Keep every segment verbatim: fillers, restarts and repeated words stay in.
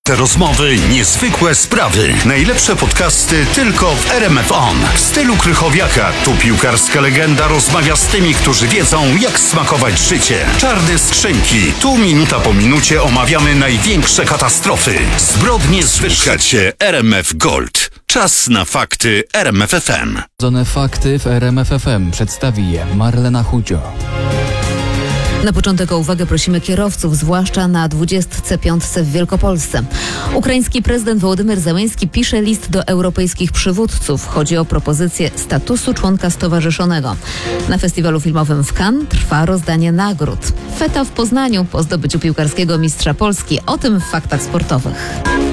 Proste rozmowy, niezwykłe sprawy. Najlepsze podcasty tylko w R M F On. W stylu Krychowiaka. Tu piłkarska legenda rozmawia z tymi, którzy wiedzą, jak smakować życie. Czarne skrzynki. Tu minuta po minucie omawiamy największe katastrofy. Zbrodnie zwyczajcie R M F Gold. Czas na fakty R M F F M. Zone fakty w R M F F M przedstawi je Marlena Chudzio. Na początek o uwagę prosimy kierowców, zwłaszcza na dwudziestce piątce w Wielkopolsce. Ukraiński prezydent Wołodymyr Zełenski pisze list do europejskich przywódców. Chodzi o propozycję statusu członka stowarzyszonego. Na festiwalu filmowym w Cannes trwa rozdanie nagród. Feta w Poznaniu po zdobyciu piłkarskiego mistrza Polski. O tym w faktach sportowych.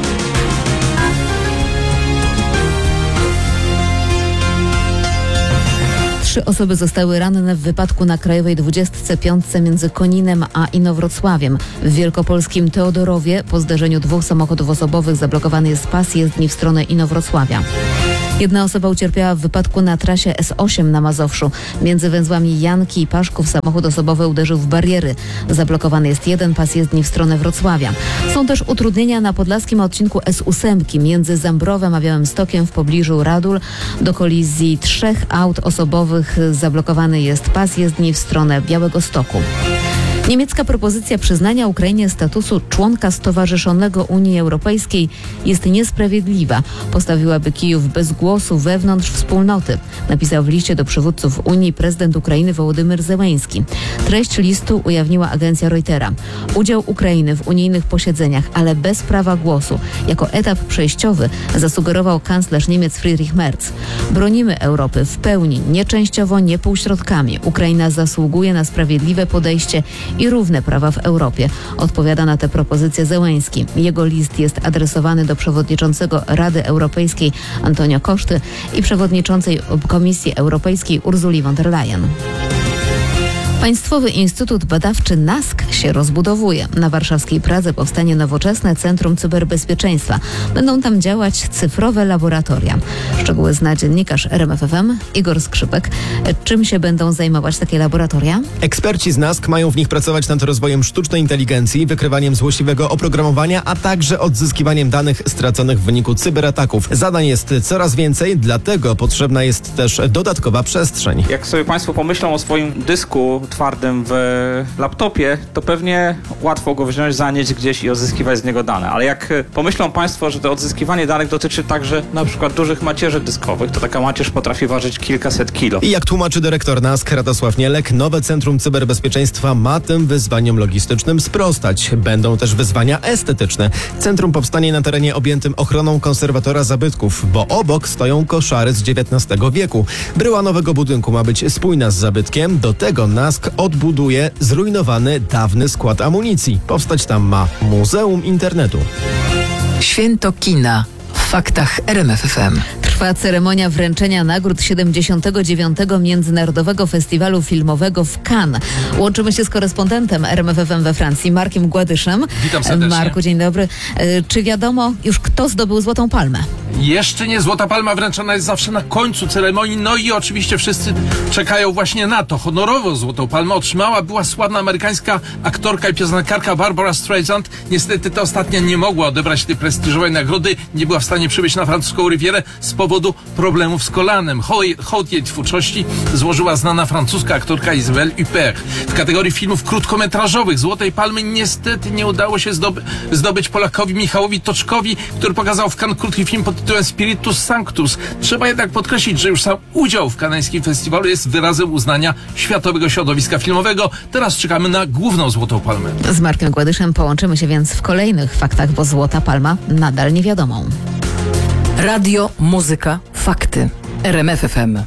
Trzy osoby zostały ranne w wypadku na krajowej dwudziestce piątce między Koninem a Inowrocławiem. W wielkopolskim Teodorowie po zderzeniu dwóch samochodów osobowych zablokowany jest pas jezdni w stronę Inowrocławia. Jedna osoba ucierpiała w wypadku na trasie S osiem na Mazowszu. Między węzłami Janki i Paszków samochód osobowy uderzył w bariery. Zablokowany jest jeden pas jezdni w stronę Wrocławia. Są też utrudnienia na podlaskim odcinku S osiem między Zambrowem a Białymstokiem w pobliżu Radul. Do kolizji trzech aut osobowych zablokowany jest pas jezdni w stronę Białegostoku. Niemiecka propozycja przyznania Ukrainie statusu członka stowarzyszonego Unii Europejskiej jest niesprawiedliwa. Postawiłaby Kijów bez głosu wewnątrz wspólnoty, napisał w liście do przywódców Unii prezydent Ukrainy Wołodymyr Zełenski. Treść listu ujawniła agencja Reutera. Udział Ukrainy w unijnych posiedzeniach, ale bez prawa głosu, jako etap przejściowy zasugerował kanclerz Niemiec Friedrich Merz. Bronimy Europy w pełni, nie częściowo, nie półśrodkami. Ukraina zasługuje na sprawiedliwe podejście i równe prawa w Europie. Odpowiada na tę propozycję Zełenski. Jego list jest adresowany do przewodniczącego Rady Europejskiej Antonio Costa i przewodniczącej Komisji Europejskiej Ursuli von der Leyen. Państwowy Instytut Badawczy N A S K się rozbudowuje. Na warszawskiej Pradze powstanie nowoczesne Centrum Cyberbezpieczeństwa. Będą tam działać cyfrowe laboratoria. Szczegóły zna dziennikarz R M F F M Igor Skrzypek. Czym się będą zajmować takie laboratoria? Eksperci z N A S K mają w nich pracować nad rozwojem sztucznej inteligencji, wykrywaniem złośliwego oprogramowania, a także odzyskiwaniem danych straconych w wyniku cyberataków. Zadań jest coraz więcej, dlatego potrzebna jest też dodatkowa przestrzeń. Jak sobie Państwo pomyślą o swoim dysku twardym w laptopie, to pewnie łatwo go wziąć, zanieść gdzieś i odzyskiwać z niego dane. Ale jak pomyślą Państwo, że to odzyskiwanie danych dotyczy także na przykład dużych macierzy dyskowych, to taka macierz potrafi ważyć kilkaset kilo. I jak tłumaczy dyrektor N A S K Radosław Nielek, nowe Centrum Cyberbezpieczeństwa ma tym wyzwaniom logistycznym sprostać. Będą też wyzwania estetyczne. Centrum powstanie na terenie objętym ochroną konserwatora zabytków, bo obok stoją koszary z dziewiętnastego wieku. Bryła nowego budynku ma być spójna z zabytkiem. Do tego N A S K odbuduje zrujnowany dawny skład amunicji. Powstać tam ma Muzeum Internetu. Święto kina w faktach R M F F M. Trwa ceremonia wręczenia nagród siedemdziesiątego dziewiątego Międzynarodowego Festiwalu Filmowego w Cannes. Łączymy się z korespondentem R M F F M we Francji, Markiem Gładyszem. Witam serdecznie. Marku, dzień dobry. Czy wiadomo już, kto zdobył Złotą Palmę? Jeszcze nie. Złota Palma wręczona jest zawsze na końcu ceremonii, no i oczywiście wszyscy czekają właśnie na to. Honorowo Złotą Palmę otrzymała była sławna amerykańska aktorka i piosenkarka Barbara Streisand. Niestety ta ostatnia nie mogła odebrać tej prestiżowej nagrody, nie była w stanie przybyć na francuską Rivierę z powodu problemów z kolanem. Hołd jej twórczości złożyła znana francuska aktorka Isabelle Huppert. W kategorii filmów krótkometrażowych Złotej Palmy niestety nie udało się zdoby, zdobyć Polakowi Michałowi Toczkowi, który pokazał w Cannes krótki film pod tytułem Spiritus Sanctus. Trzeba jednak podkreślić, że już sam udział w kanańskim festiwalu jest wyrazem uznania światowego środowiska filmowego. Teraz czekamy na główną Złotą Palmę. Z Markiem Gładyszem połączymy się więc w kolejnych faktach, bo Złota Palma nadal niewiadomą. Radio, muzyka, fakty. R M F F M.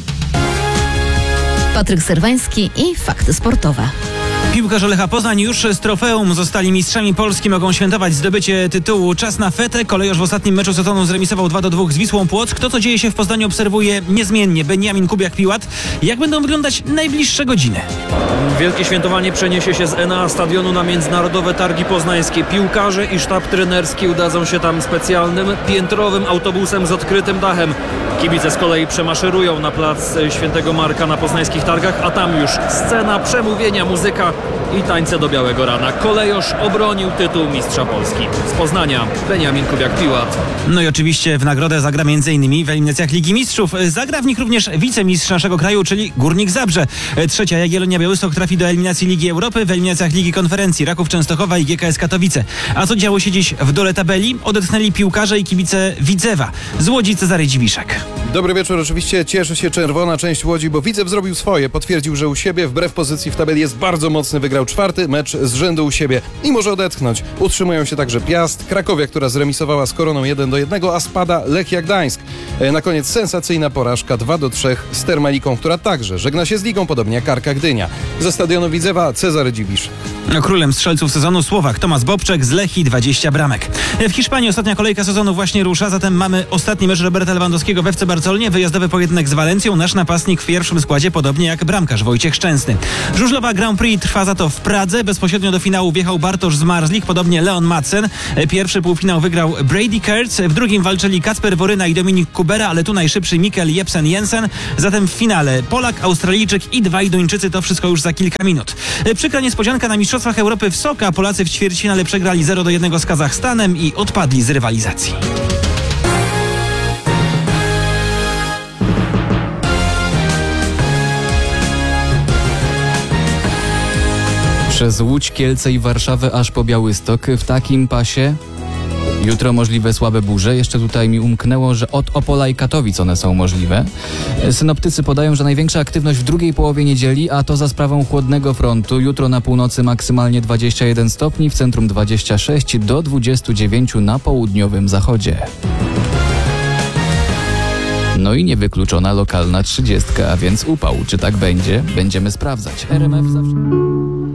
Patryk Serwański i fakty sportowe. Piłkarze Lecha Poznań już z trofeum zostali mistrzami Polski, mogą świętować zdobycie tytułu. Czas na fetę. Kolejorz w ostatnim meczu sezonu zremisował dwa do dwóch z Wisłą Płock. To, co dzieje się w Poznaniu, obserwuje niezmiennie Beniamin Kubiak-Piłat. Jak będą wyglądać najbliższe godziny? Wielkie świętowanie przeniesie się z N A stadionu na Międzynarodowe Targi Poznańskie. Piłkarze i sztab trenerski udadzą się tam specjalnym, piętrowym autobusem z odkrytym dachem. Kibice z kolei przemaszerują na plac Świętego Marka na poznańskich targach, a tam już scena, przemówienia, muzyka i tańce do białego rana. Kolejosz obronił tytuł mistrza Polski. Z Poznania Beniamin Kubiak-Piłat. No i oczywiście w nagrodę zagra m.in. w eliminacjach Ligi Mistrzów. Zagra w nich również wicemistrz naszego kraju, czyli Górnik Zabrze. Trzecia Jagiellonia Białystok trafi do eliminacji Ligi Europy, w eliminacjach Ligi Konferencji Raków Częstochowa i G K S Katowice. A co działo się dziś w dole tabeli? Odetchnęli piłkarze i kibice Widzewa. Z Łodzi Cezary Dziwiszek. Dobry wieczór. Oczywiście cieszy się czerwona część Łodzi, bo Widzew zrobił swoje. Potwierdził, że u siebie wbrew pozycji w tabeli jest bardzo mocny. Wygrał czwarty mecz z rzędu u siebie i może odetchnąć. Utrzymują się także Piast, Krakowia, która zremisowała z Koroną jeden do jednego, a spada Lechia Gdańsk. Na koniec sensacyjna porażka dwa do trzech z Termaliką, która także żegna się z ligą, podobnie jak Arka Gdynia. Ze stadionu Widzewa Cezary Dziwisz. Królem strzelców sezonu Słowak Tomasz Bobczek z Lechii dwadzieścia bramek. W Hiszpanii ostatnia kolejka sezonu właśnie rusza, zatem mamy ostatni mecz Roberta Lewandowskiego w F C Barcelonie, wyjazdowy pojedynek z Walencją, nasz napastnik w pierwszym składzie, podobnie jak bramkarz Wojciech Szczęsny. Żużlowa Grand Prix trwa za to w Pradze, bezpośrednio do finału wjechał Bartosz Zmarzlik, podobnie Leon Madsen. Pierwszy półfinał wygrał Brady Kurtz, w drugim walczyli Kacper Woryna i Dominik Kubera, ale tu najszybszy Mikkel Jepsen Jensen. Zatem w finale Polak, Australijczyk i dwaj Duńczycy, to wszystko już za kilka minut. Przykra niespodzianka na Mistrzostwach Europy w Soka. Polacy w ćwierćfinale przegrali zero do jednego z Kazachstanem i odpadli z rywalizacji. Przez Łódź, Kielce i Warszawę aż po Białystok w takim pasie. Jutro możliwe słabe burze. Jeszcze tutaj mi umknęło, że od Opola i Katowic one są możliwe. Synoptycy podają, że największa aktywność w drugiej połowie niedzieli, a to za sprawą chłodnego frontu. Jutro na północy maksymalnie dwadzieścia jeden stopni, w centrum dwadzieścia sześć do dwudziestu dziewięciu na południowym zachodzie. No i niewykluczona lokalna trzydziestka, a więc upał. Czy tak będzie? Będziemy sprawdzać. R M F zawsze...